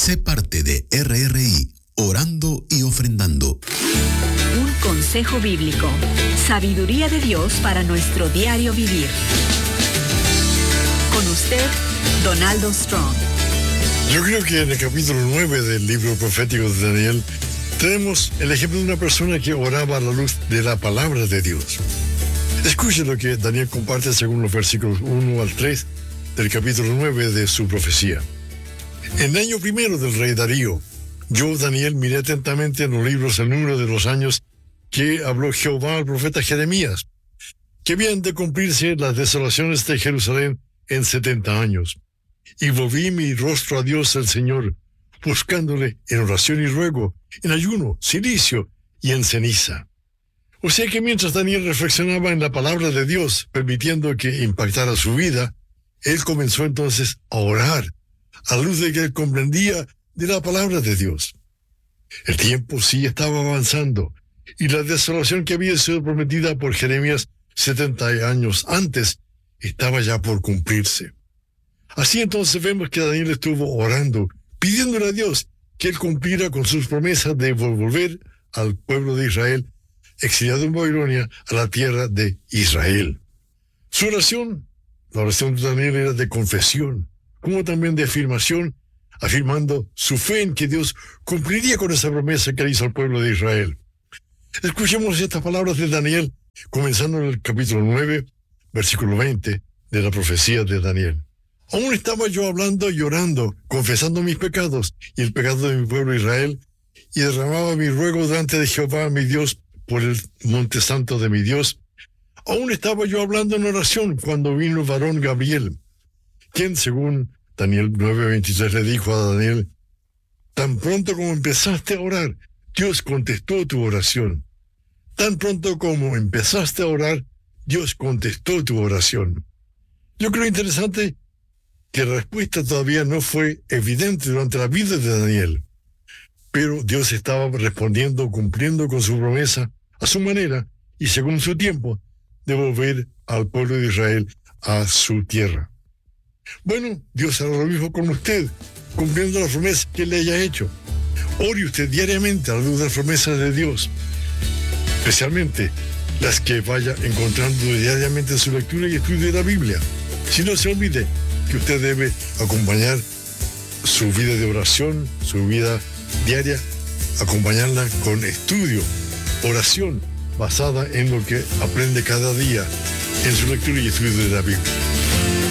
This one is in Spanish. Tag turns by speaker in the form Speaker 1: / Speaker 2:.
Speaker 1: Sé parte de RRI, orando y ofrendando.
Speaker 2: Un consejo bíblico. Sabiduría de Dios para nuestro diario vivir. Con usted, Donaldo Strong.
Speaker 3: Yo creo que en el capítulo 9 del libro profético de Daniel tenemos el ejemplo de una persona que oraba a la luz de la palabra de Dios. Escuche lo que Daniel comparte según los versículos 1 al 3 del capítulo 9 de su profecía. En el año primero del rey Darío, yo, Daniel, miré atentamente en los libros el número de los años que habló Jehová al profeta Jeremías, que habían de cumplirse las desolaciones de Jerusalén en 70 años. Y volví mi rostro a Dios el Señor, buscándole en oración y ruego, en ayuno, cilicio y en ceniza. O sea que mientras Daniel reflexionaba en la palabra de Dios, permitiendo que impactara su vida, él comenzó entonces a orar, a la luz de que él comprendía de la palabra de Dios. El tiempo sí estaba avanzando, y la desolación que había sido prometida por Jeremías 70 años antes estaba ya por cumplirse. Así entonces vemos que Daniel estuvo orando, pidiéndole a Dios que él cumpliera con sus promesas de volver al pueblo de Israel, exiliado en Babilonia, a la tierra de Israel. Su oración, la oración de Daniel, era de confesión, como también de afirmación, afirmando su fe en que Dios cumpliría con esa promesa que le hizo al pueblo de Israel. Escuchemos estas palabras de Daniel, comenzando en el capítulo 9, versículo 20 de la profecía de Daniel. Aún estaba yo hablando y orando, confesando mis pecados y el pecado de mi pueblo Israel, y derramaba mi ruego delante de Jehová mi Dios por el monte santo de mi Dios. Aún estaba yo hablando en oración cuando vino el varón Gabriel, quien, según Daniel 9:23, le dijo a Daniel: tan pronto como empezaste a orar, Dios contestó tu oración. Tan pronto como empezaste a orar, Dios contestó tu oración. Yo creo interesante que la respuesta todavía no fue evidente durante la vida de Daniel, pero Dios estaba respondiendo, cumpliendo con su promesa a su manera y según su tiempo de volver al pueblo de Israel a su tierra. Bueno, Dios hará lo mismo con usted, cumpliendo las promesas que le haya hecho. Ore usted diariamente a la luz de las promesas de Dios, especialmente las que vaya encontrando diariamente en su lectura y estudio de la Biblia. Si no se olvide que usted debe acompañar su vida de oración, su vida diaria, acompañarla con estudio, oración basada en lo que aprende cada día en su lectura y estudio de la Biblia.